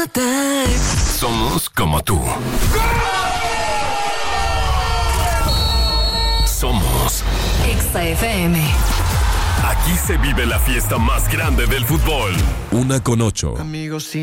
Somos como tú. Somos Exa FM. Aquí se vive la fiesta más grande del fútbol. 1:08. Amigos,